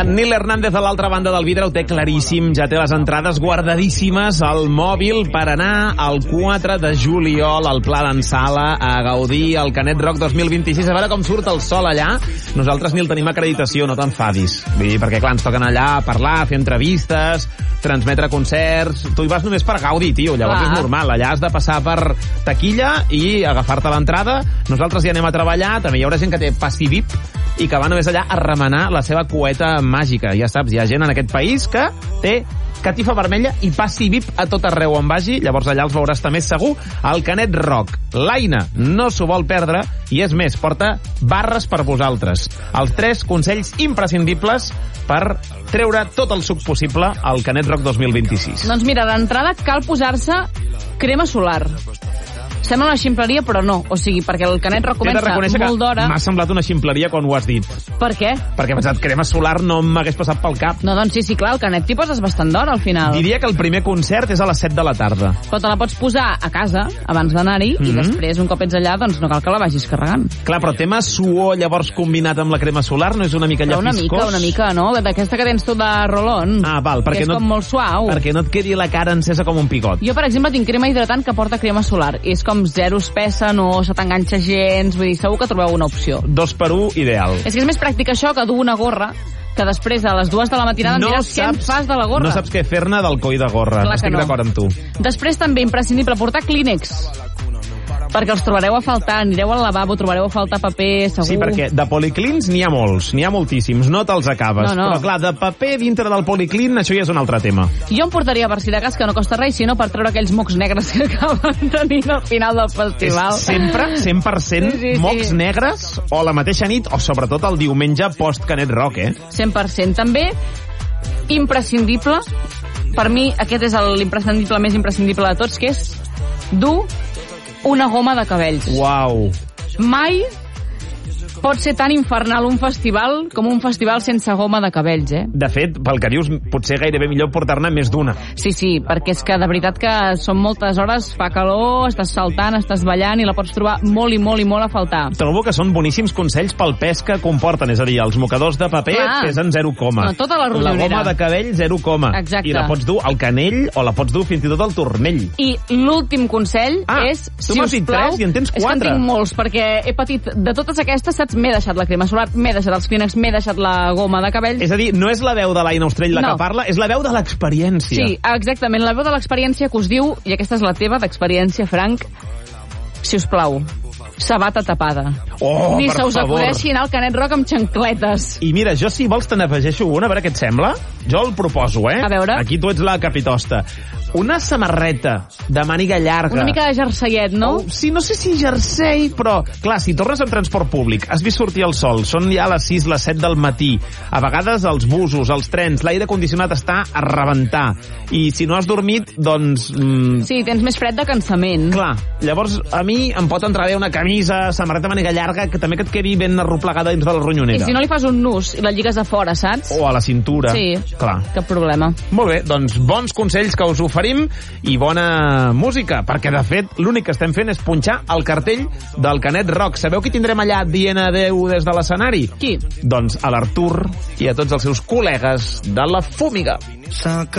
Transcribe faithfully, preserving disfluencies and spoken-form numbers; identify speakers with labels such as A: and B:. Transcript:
A: En Nil Hernández, a l'altra banda del vidre, ho té claríssim. Ja té les entrades guardadíssimes al mòbil per anar el quatre de juliol al Pla d'en Sala a gaudir el Canet Rock dos mil vint-i-sis. A veure com surt el sol allà. Nosaltres, Nil, tenim acreditació, no t'enfadis. Vull dir, perquè, clar, ens toquen allà a parlar, fer entrevistes, transmetre concerts. Tu hi vas només per gaudir, tio. Llavors clar, és normal. Allà has de passar per taquilla i agafar-te l'entrada. Nosaltres hi anem a treballar. També hi haurà gent que té passi V I P i que va només allà a remenar la seva cueta màgica. Ja saps, hi ha gent en aquest país que té catifa vermella i passi V I P a tot arreu on vagi, llavors allà els veuràs també segur al Canet Rock. L'Aina no s'ho vol perdre i és més, porta barres per vosaltres. Els tres consells imprescindibles per treure tot el suc possible al Canet Rock dos mil vint-i-sis.
B: Doncs mira, d'entrada cal posar-se crema solar. Sembla una ximpleria, però no. O sigui, perquè el Canet Rock comença molt d'hora.
A: M'ha semblat una ximpleria quan ho has dit.
B: Per què?
A: Perquè he pensat, crema solar no m'hagués passat pel cap.
B: No, doncs sí, sí, clar, el Canet t'hi poses bastant d'hora al final.
A: Diria que el primer concert és a les set de la tarda.
B: Però te la pots posar a casa abans d'anar-hi mm-hmm. i després, un cop ets allà, doncs no cal que la vagis carregant.
A: Clar, però tema suor llavors combinat amb la crema solar no és una mica allà
B: una
A: fiscós?
B: Una mica, una mica, no? D'aquesta que tens tu de rolón.
A: Ah, val, perquè
B: que és
A: no,
B: com molt suau.
A: Perquè no et quedi la cara encesa com un picot.
B: Jo, per exemple, tinc crema hidratant que porta crema solar i és com zero espessa, no se t'enganxa gens, vull dir, segur que trobeu una opció.
A: Dos per un, ideal.
B: És que és més pràctic això que dur una gorra que després a les dues de la matinada no em diràs què en fas de la gorra.
A: No saps què fer-ne del coll de gorra.
B: Clar
A: Estic
B: no.
A: d'acord amb tu.
B: Després també imprescindible portar Kleenex, perquè els trobareu a faltar, anireu al lavabo, trobareu a faltar paper, segur.
A: Sí, perquè de policlins n'hi ha molts, n'hi ha moltíssims, no te'ls acabes.
B: No, no.
A: Però clar, de paper dintre del policlin, això ja és un altre tema.
B: Jo em portaria per si de cas, que no costa res, sinó per treure aquells mocs negres que acaben tenint al final del festival.
A: És sempre, cent per cent sí, sí, mocs sí. negres, o la mateixa nit, o sobretot el diumenge post-Canet Rock, eh?
B: cent per cent. També, imprescindible, per mi aquest és l'imprescindible més imprescindible de tots, que és dur una goma de cabells.
A: Uau.
B: Mai pot ser tan infernal un festival com un festival sense goma de cabells, eh?
A: De fet, pel que dius, potser gairebé millor portar-ne més d'una.
B: Sí, sí, perquè és que de veritat que són moltes hores, fa calor, estàs saltant, estàs ballant i la pots trobar molt i molt i molt a faltar.
A: Trobo que són boníssims consells pel pes que comporten, és a dir, els mocadors de paper ah, pesen zero coma.
B: No, tota la ronyonera.
A: La goma de cabell, zero coma.
B: Exacte.
A: I la pots dur al canell o la pots dur fins i tot al turmell.
B: I l'últim consell
A: ah,
B: és,
A: si us plau, i en tens quatre.
B: És que en tinc molts, perquè he patit de totes aquestes, saps, m'he deixat la crema solar, m'he deixat els Kleenex, m'he deixat la goma de cabells.
A: És a dir, no és la veu de l'Aina Ostrell la
B: no.
A: que parla, és la veu de l'experiència.
B: Sí, exactament, la veu de l'experiència que us diu, i aquesta és la teva d'experiència, Frank, si us plau, sabata tapada.
A: Oh,
B: Ni
A: per
B: se us
A: favor.
B: acudeixi anar al Canet Rock amb xancletes.
A: I mira, jo si vols te n'afegeixo una, a veure què et sembla. Jo el proposo, eh?
B: A veure.
A: Aquí tu ets la capitosta. Una samarreta de màniga llarga.
B: Una mica de jerseiet, no?
A: Oh, sí, no sé si jersei, però, clar, si tornes en transport públic, has vist sortir el sol, són ja les sis, les set del matí, a vegades els busos, els trens, l'aire condicionat està a rebentar, i si no has dormit, doncs... Mm,
B: sí, tens més fred de cansament.
A: Clar, llavors a mi em pot entrar bé una camisa, samarreta màniga llarga, que també que et quedi ben arroplegada dins de la ronyonera.
B: I si no li fas un nus i la lligues a fora, saps?
A: O a la cintura.
B: Sí,
A: clar.
B: Cap problema.
A: Molt bé, doncs bons consells que us oferim i bona música, perquè de fet l'únic que estem fent és punxar el cartell del Canet Rock. Sabeu qui tindrem allà dient adeu des de l'escenari?
B: Qui?
A: Doncs a l'Artur i a tots els seus col·legues de la Fúmiga.